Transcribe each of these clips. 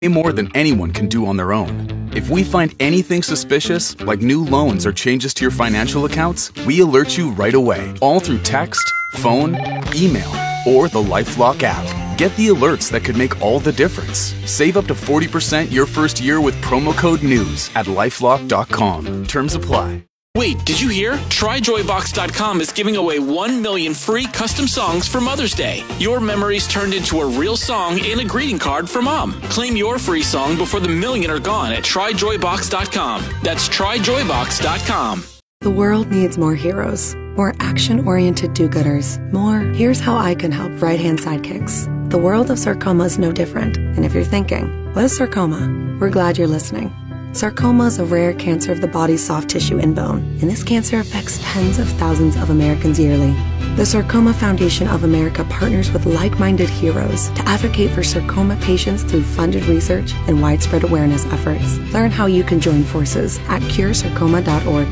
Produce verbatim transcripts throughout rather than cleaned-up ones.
more than anyone can do on their own. If we find anything suspicious, like new loans or changes to your financial accounts, we alert you right away, all through text, phone, email, or the LifeLock app. Get the alerts that could make all the difference. Save up to forty percent your first year with promo code NEWS at lifelock dot com. Terms apply. Wait, did you hear? Try Joy Box dot com is giving away one million free custom songs for Mother's Day. Your memories turned into a real song and a greeting card for Mom. Claim your free song before the million are gone at Try Joy Box dot com. That's Try Joy Box dot com. The world needs more heroes, more action-oriented do-gooders, more here's how I can help right-hand sidekicks. The world of sarcoma is no different. And if you're thinking, what is sarcoma? We're glad you're listening. Sarcoma is a rare cancer of the body's soft tissue and bone, and this cancer affects tens of thousands of Americans yearly. The Sarcoma Foundation of America partners with like-minded heroes to advocate for sarcoma patients through funded research and widespread awareness efforts. Learn how you can join forces at cure sarcoma dot org.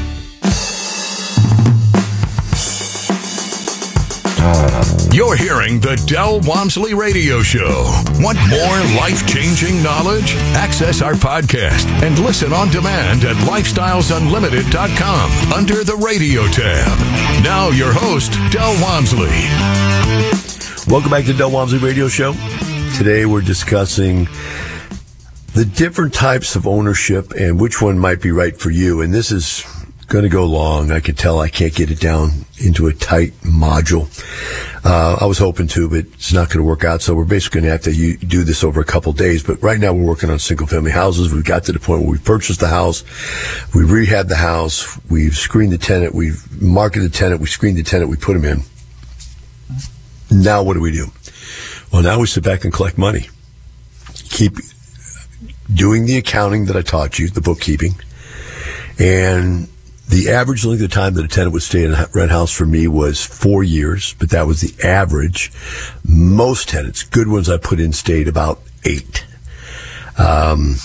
You're hearing the Del Walmsley Radio Show. Want more life-changing knowledge? Access our podcast and listen on demand at lifestyles unlimited dot com under the radio tab. Now your host, Del Walmsley. Welcome back to the Del Walmsley Radio Show. Today we're discussing the different types of ownership and which one might be right for you. And this is going to go long. I can tell I can't get it down into a tight module. Uh, I was hoping to, but it's not going to work out. So we're basically going to have to u- do this over a couple days. But right now we're working on single family houses. We've got to the point where we purchased the house. We rehabbed the house. We've screened the tenant. We've marketed the tenant. We screened the tenant. We put him in. Now what do we do? Well, now we sit back and collect money. Keep doing the accounting that I taught you, the bookkeeping. And the average length of time that a tenant would stay in a rent house for me was four years, but that was the average. Most tenants, good ones I put in, stayed about eight. Um,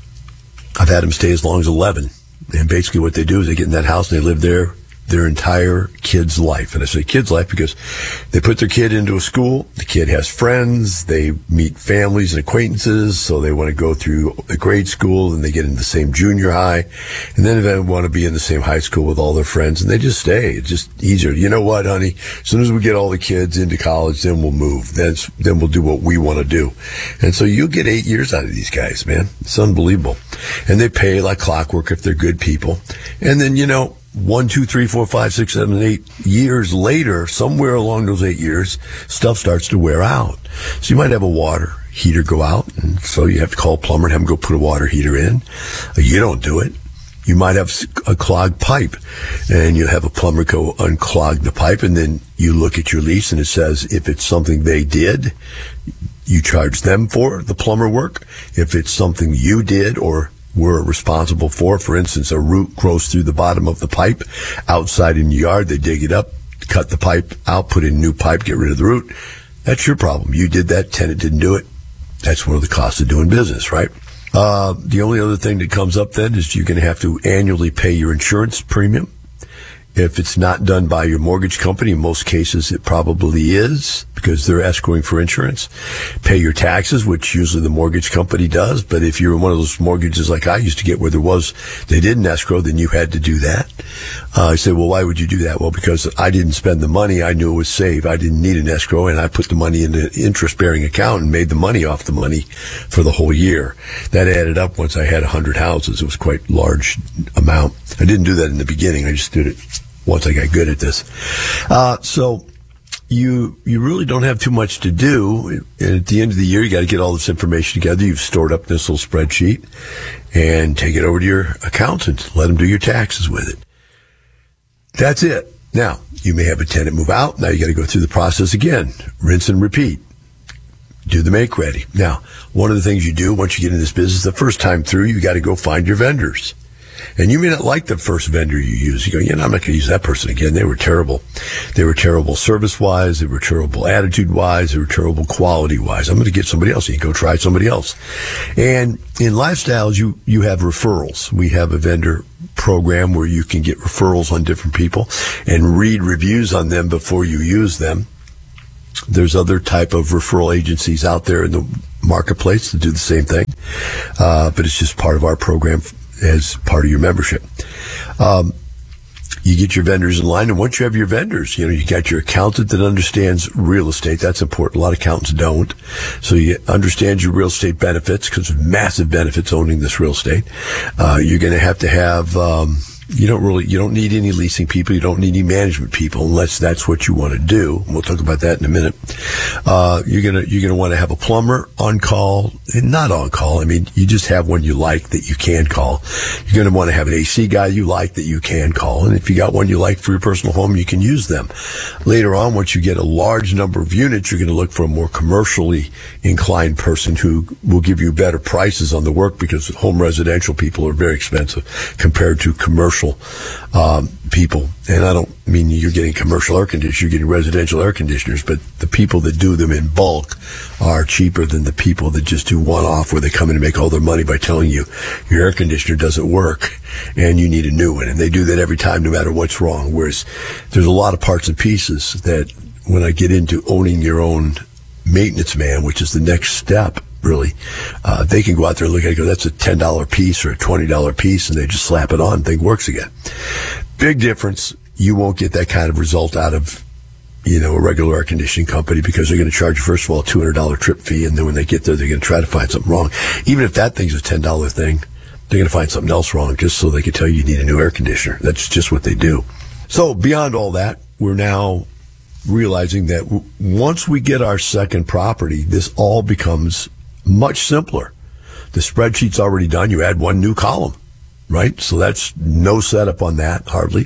I've had them stay as long as eleven. And basically what they do is they get in that house and they live there their entire kid's life. And I say kid's life because they put their kid into a school. The kid has friends. They meet families and acquaintances. So they want to go through a grade school and they get into the same junior high. And then they want to be in the same high school with all their friends. And they just stay. It's just easier. You know what, honey? As soon as we get all the kids into college, then we'll move. Then, then we'll do what we want to do. And so you get eight years out of these guys, man. It's unbelievable. And they pay like clockwork if they're good people. And then, you know, One, two, three, four, five, six, seven, eight years later, somewhere along those eight years, stuff starts to wear out. So you might have a water heater go out, and so you have to call a plumber and have him go put a water heater in. You don't do it. You might have a clogged pipe, and you have a plumber go unclog the pipe, and then you look at your lease, and it says if it's something they did, you charge them for the plumber work. If it's something you did or were responsible for, for instance, a root grows through the bottom of the pipe outside in your yard, they dig it up, cut the pipe out, put in a new pipe, get rid of the root. That's your problem. You did that, tenant didn't do it. That's one of the costs of doing business, right? Uh, the only other thing that comes up then is you're going to have to annually pay your insurance premium. If it's not done by your mortgage company, in most cases it probably is because they're escrowing for insurance. Pay your taxes, which usually the mortgage company does. But if you're in one of those mortgages like I used to get where there was, they didn't escrow, then you had to do that. Uh, I say, well, why would you do that? Well, because I didn't spend the money. I knew it was safe. I didn't need an escrow, and I put the money in the interest-bearing account and made the money off the money for the whole year. That added up once I had one hundred houses. It was quite a large amount. I didn't do that in the beginning. I just did it once I got good at this. Uh, so you you really don't have too much to do. And at the end of the year, you got to get all this information together. You've stored up this little spreadsheet and take it over to your accountant. Let them do your taxes with it. That's it. Now, you may have a tenant move out. Now you got to go through the process again. Rinse and repeat. Do the make ready. Now, one of the things you do once you get in this business, the first time through, you got to go find your vendors. And you may not like the first vendor you use. You go, yeah, no, I'm not going to use that person again. They were terrible. They were terrible service-wise. They were terrible attitude-wise. They were terrible quality-wise. I'm going to get somebody else. You can go try somebody else. And in Lifestyles, you, you have referrals. We have a vendor program where you can get referrals on different people and read reviews on them before you use them. There's other type of referral agencies out there in the marketplace to do the same thing, uh, but it's just part of our program as part of your membership. Um, You get your vendors in line, and once you have your vendors, you know, you got your accountant that understands real estate. That's important. A lot of accountants don't. So you understand your real estate benefits, because there's massive benefits owning this real estate. Uh, you're going to have to have, um, you don't really, you don't need any leasing people. You don't need any management people unless that's what you want to do. We'll talk about that in a minute. Uh, you're going to, you're going to want to have a plumber on call, and not on call. I mean, you just have one you like that you can call. You're going to want to have an A C guy you like that you can call. And if you got one you like for your personal home, you can use them. Later on, once you get a large number of units, you're going to look for a more commercially inclined person who will give you better prices on the work, because home residential people are very expensive compared to commercial Um, people. And I don't mean you're getting commercial air conditioners, you're getting residential air conditioners, but the people that do them in bulk are cheaper than the people that just do one-off, where they come in and make all their money by telling you your air conditioner doesn't work and you need a new one. And they do that every time, no matter what's wrong. Whereas there's a lot of parts and pieces that, when I get into owning your own maintenance man, which is the next step, really, uh, they can go out there and look at it and go, that's a ten dollars piece or a twenty dollars piece, and they just slap it on and thing works again. Big difference. You won't get that kind of result out of, you know, a regular air conditioning company, because they're going to charge you, first of all, a two hundred dollars trip fee, and then when they get there, they're going to try to find something wrong. Even if that thing's a ten dollars thing, they're going to find something else wrong just so they can tell you you need a new air conditioner. That's just what they do. So beyond all that, we're now realizing that w- once we get our second property, this all becomes much simpler. The spreadsheet's already done. You add one new column, right? So that's no setup on that, hardly.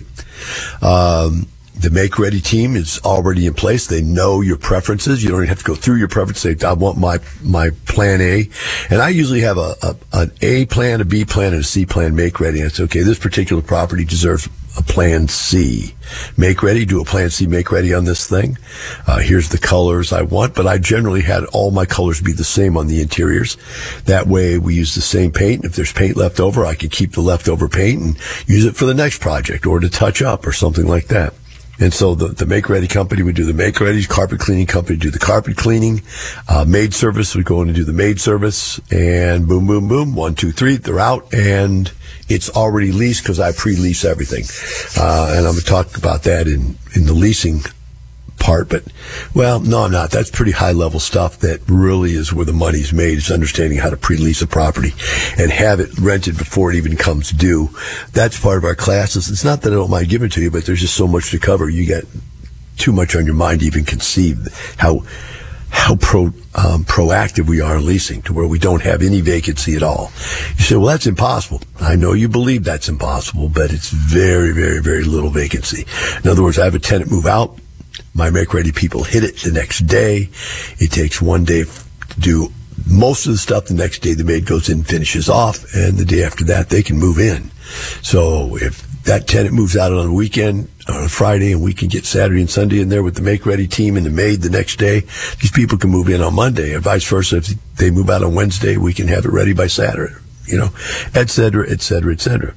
Um, the Make Ready team is already in place. They know your preferences. You don't even have to go through your preferences. Say, I want my, my plan A. And I usually have a, a, an A plan, a B plan, and a C plan Make Ready. And it's okay, this particular property deserves a plan C. Make Ready, do a plan C Make Ready on this thing. Uh, here's the colors I want, but I generally had all my colors be the same on the interiors. That way we use the same paint. If there's paint left over, I can keep the leftover paint and use it for the next project or to touch up or something like that. And so the, the Make Ready company would do the Make Ready, carpet cleaning company would do the carpet cleaning, uh, maid service would go in and do the maid service, and boom, boom, boom, one, two, three, they're out, and it's already leased because I pre-lease everything. Uh, and I'm going to talk about that in, in the leasing part, but, well, no, I'm not. That's pretty high-level stuff that really is where the money's made, is understanding how to pre-lease a property and have it rented before it even comes due. That's part of our classes. It's not that I don't mind giving it to you, but there's just so much to cover. You got too much on your mind to even conceive how how pro um, proactive we are in leasing, to where we don't have any vacancy at all. You say, well, that's impossible. I know you believe that's impossible, but it's very, very, very little vacancy. In other words, I have a tenant move out. My Make Ready people hit it the next day. It takes one day to do most of the stuff. The next day the maid goes in and finishes off, and the day after that they can move in. So if that tenant moves out on a weekend, on a Friday, and we can get Saturday and Sunday in there with the Make Ready team and the maid the next day, these people can move in on Monday, and vice versa. If they move out on Wednesday, we can have it ready by Saturday, you know, et cetera, et cetera, et cetera.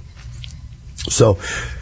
So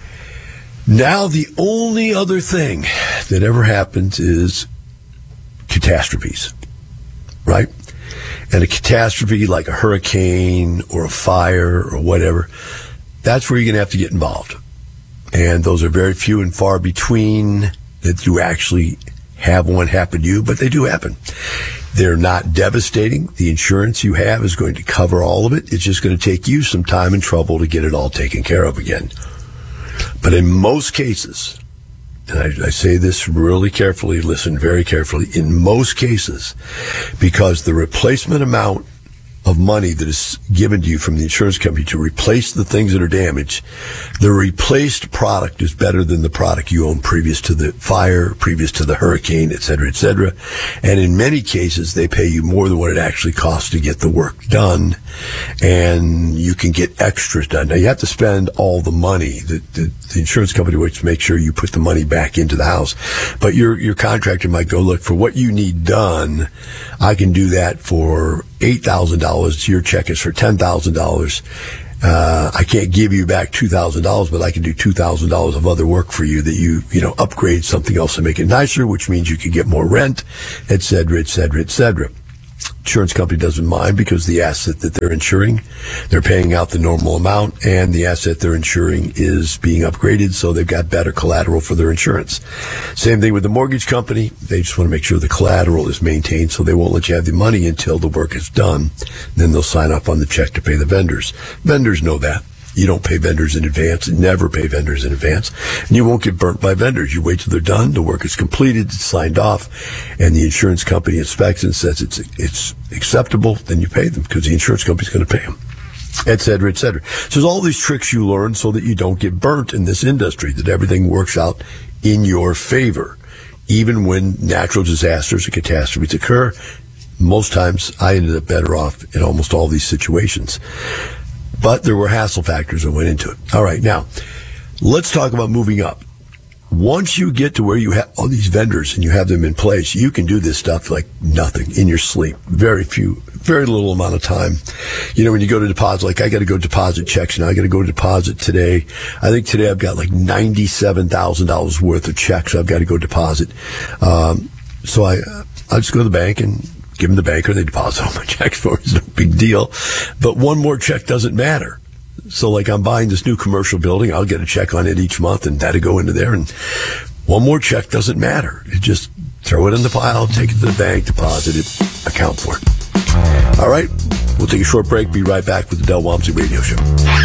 now the only other thing that ever happens is catastrophes, right? And a catastrophe like a hurricane or a fire or whatever, that's where you're going to have to get involved. And those are very few and far between that you actually have one happen to you, but they do happen. They're not devastating. The insurance you have is going to cover all of it. It's just going to take you some time and trouble to get it all taken care of again. But in most cases, and I, I say this really carefully, listen very carefully, in most cases, because the replacement amount of money that is given to you from the insurance company to replace the things that are damaged, the replaced product is better than the product you owned previous to the fire, previous to the hurricane, et cetera, et cetera. And in many cases, they pay you more than what it actually costs to get the work done, and you can get extras done. Now, you have to spend all the money. The, the, the insurance company wants to make sure you put the money back into the house. But your, your contractor might go, look, for what you need done, I can do that for eight thousand dollars. Your check is for ten thousand dollars. Uh, I can't give you back two thousand dollars, but I can do two thousand dollars of other work for you that you, you know, upgrade something else to make it nicer, which means you can get more rent, et cetera, et cetera, et cetera. Insurance company doesn't mind because the asset that they're insuring, they're paying out the normal amount, and the asset they're insuring is being upgraded, so they've got better collateral for their insurance. Same thing with the mortgage company. They just want to make sure the collateral is maintained, so they won't let you have the money until the work is done. Then they'll sign off on the check to pay the vendors. Vendors know that. You don't pay vendors in advance, never pay vendors in advance, and you won't get burnt by vendors. You wait till they're done, the work is completed, it's signed off, and the insurance company inspects and says it's it's acceptable, then you pay them because the insurance company's going to pay them, et cetera, et cetera. So there's all these tricks you learn so that you don't get burnt in this industry, that everything works out in your favor. Even when natural disasters or catastrophes occur, most times I ended up better off in almost all these situations. But there were hassle factors that went into it. All right, now, let's talk about moving up. Once you get to where you have all these vendors and you have them in place, you can do this stuff like nothing in your sleep. Very few, very little amount of time. You know, when you go to deposit, like I got to go deposit checks now. I got to go deposit today. I think today I've got like ninety-seven thousand dollars worth of checks I've got to go deposit. Um, so I, I just go to the bank and give them the banker, they deposit all my checks for me. It's no big deal. But one more check doesn't matter. So like I'm buying this new commercial building, I'll get a check on it each month and that'll go into there. And one more check doesn't matter. You just throw it in the pile, take it to the bank, deposit it, account for it. All right. We'll take a short break. Be right back with the Del Walmsley Radio Show.